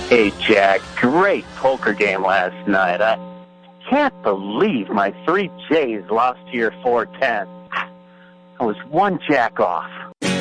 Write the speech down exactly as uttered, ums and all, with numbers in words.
Hey, Jack, great poker game last night. I can't believe my three J's lost to your four ten. I was one jack off.